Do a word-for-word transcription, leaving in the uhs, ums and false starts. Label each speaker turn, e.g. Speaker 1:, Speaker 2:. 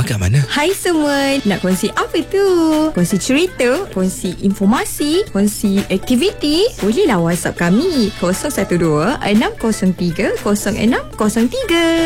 Speaker 1: kat mana?
Speaker 2: Hai semua, nak kongsi apa tu? Kongsi cerita, kongsi informasi, kongsi aktiviti? Bolehlah WhatsApp kami kosong satu dua enam kosong tiga kosong enam kosong tiga.